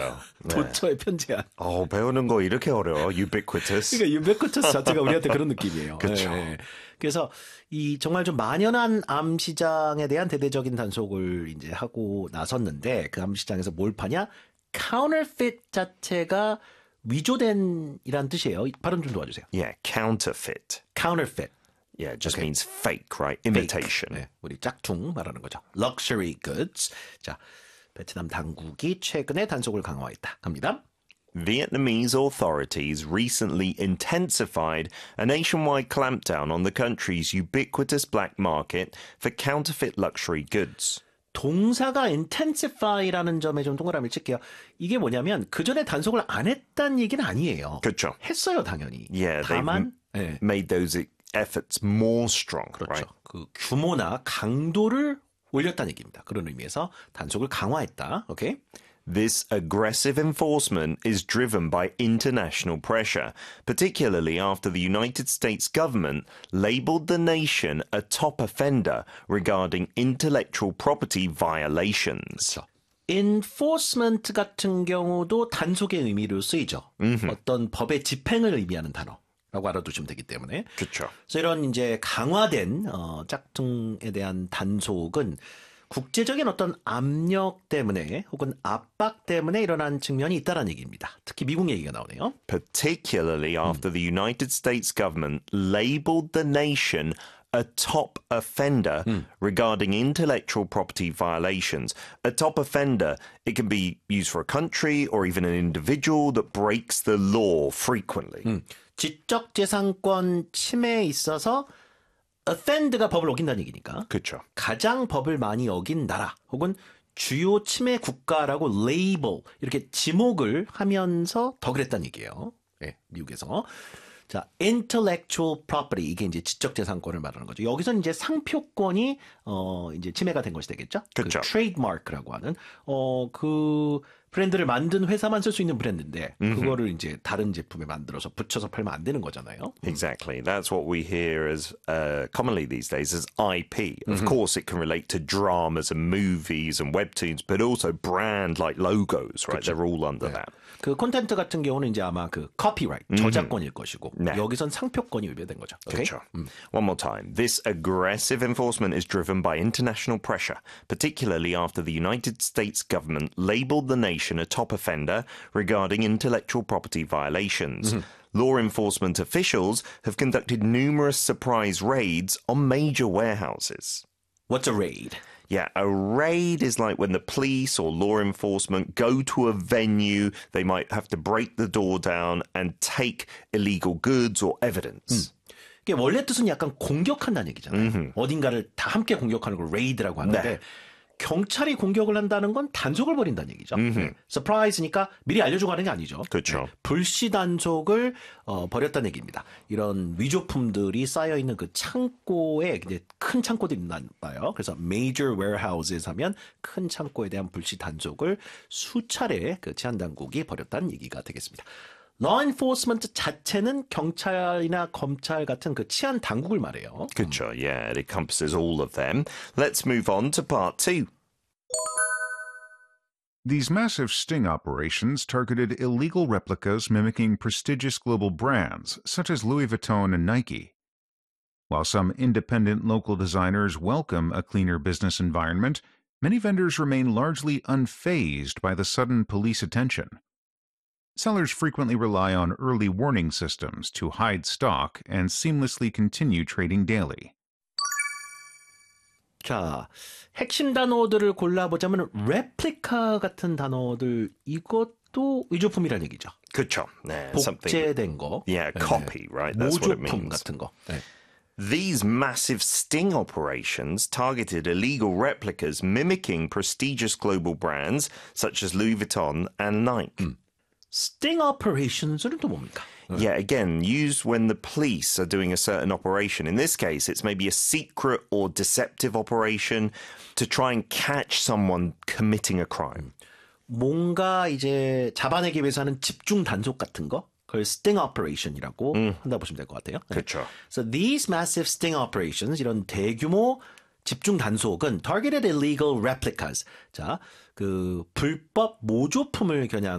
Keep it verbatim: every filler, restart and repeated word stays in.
어려워요. 네. 도처의 편제한. 어, 배우는 거 이렇게 어려워. ubiquitous. 그러니까 ubiquitous 자체가 우리한테 그런 느낌이에요. 그렇죠. 네. 그래서 이 정말 좀 만연한 암 시장에 대한 대대적인 단속을 이제 하고 나섰는데 그 암 시장에서 뭘 파냐? counterfeit 자체가 위조된이란 뜻이에요. 발음 좀 도와주세요. Yeah, counterfeit. counterfeit. Yeah, it just Okay. means fake, right? Imitation. 네, 우리 짝퉁 말하는 거죠. luxury goods. 자, 베트남 당국이 최근에 단속을 강화했다. 갑니다. Vietnamese authorities recently intensified a nationwide clampdown on the country's ubiquitous black market for counterfeit luxury goods. 동사가 intensify라는 점에 좀 동그라미를 칠게요. 이게 뭐냐면 그 전에 단속을 안 했다는 얘기는 아니에요. 그렇죠. 했어요, 당연히. Yeah, 다만 they've 네. made those efforts more strong, 그렇죠. right? 그 규모나 강도를 올렸다는 얘기입니다. 그런 의미에서 단속을 강화했다. 오케이? This aggressive enforcement is driven by international pressure, particularly after the United States government labeled the nation a top offender regarding intellectual property violations. 그렇죠. enforcement 같은 경우도 단속의 의미로 쓰이죠. 음흠. 어떤 법의 집행을 의미하는 단어라고 알아두시면 되기 때문에. 그렇죠. 그래서 이런 이제 강화된 어, 짝퉁에 대한 단속은 국제적인 어떤 압력 때문에 혹은 압박 때문에 일어난 측면이 있다는 얘기입니다. 특히 미국 얘기가 나오네요. Particularly after the United States government labeled the nation a top offender mm. regarding intellectual property violations. A top offender, it can be used for a country or even an individual that breaks the law frequently. 음, 지적재산권 침해에 있어서 offend가 법을 어긴다는 얘기니까. 그렇죠. 가장 법을 많이 어긴 나라 혹은 주요 침해 국가라고 레이블 이렇게 지목을 하면서 더 그랬다는 얘기예요. 네, 미국에서. 자, intellectual property 이게 이제 지적재산권을 말하는 거죠. 여기서는 이제 상표권이 어 이제 침해가 된 것이 되겠죠. 그렇죠. 그 trademark라고 하는 어 그 브랜드를 만든 회사만 쓸 수 있는 브랜드인데 mm-hmm. 그거를 이제 다른 제품에 만들어서 붙여서 팔면 안 되는 거잖아요. Exactly. That's what we hear as uh, commonly these days as I P. Of mm-hmm. course, it can relate to dramas and movies and webtoons, but also brand like logos, right? 그렇죠. They're all under 네. that. 그 콘텐트 같은 경우는 이제 아마 그 copyright, mm-hmm. 저작권일 것이고 네. 여기선 상표권이 의미된 거죠. Okay? 그렇죠. 음. One more time. This aggressive enforcement is driven by international pressure, particularly after the United States government labeled the nation a top offender regarding intellectual property violations. Mm-hmm. Law enforcement officials have conducted numerous surprise raids on major warehouses. What's a raid? Yeah, a raid is like when the police or law enforcement go to a venue, they might have to break the door down and take illegal goods or evidence. 음. 이게 원래 뜻은 약간 공격한다는 얘기잖아요. 음흠. 어딘가를 다 함께 공격하는 걸 레이드라고 하는데 네. 경찰이 공격을 한다는 건 단속을 벌인다는 얘기죠. 네. 서프라이즈니까 미리 알려주고 하는 게 아니죠. 그렇죠. 네. 불시 단속을 어, 벌였다는 얘기입니다. 이런 위조품들이 쌓여있는 그 창고에 이제 큰 창고들이 있나 봐요. 그래서 major warehouses 하면 큰 창고에 대한 불시 단속을 수차례 그 치안당국이 벌였다는 얘기가 되겠습니다. law enforcement 자체는 경찰이나 검찰 같은 그 치안 당국을 말해요. 그렇죠. Yeah, it encompasses all of them. Let's move on to part two. These massive sting operations targeted illegal replicas mimicking prestigious global brands such as Louis Vuitton and Nike. While some independent local designers welcome a cleaner business environment, many vendors remain largely unfazed by the sudden police attention. Sellers frequently rely on early warning systems to hide stock and seamlessly continue trading daily. 자, 핵심 단어들을 골라보자면 replica 같은 단어들 이것도 위조품이라는 얘기죠. 그렇죠. 네, 복제된 거. Yeah, copy, right? That's what it 모조품 means. 같은 거. 네. These massive sting operations targeted illegal replicas mimicking prestigious global brands such as Louis Vuitton and Nike. 음. Sting operations는 또 뭡니까? Yeah, again, used when the police are doing a certain operation. In this case, it's maybe a secret or deceptive operation to try and catch someone committing a crime. 뭔가 이제 잡아내기 위해서 하는 집중 단속 같은 거? 그걸 sting operation이라고 음. 한다 보시면 될 것 같아요. 그렇죠. So these massive sting operations, 이런 대규모 집중 단속은 targeted illegal replicas. 자, 그 불법 모조품을 겨냥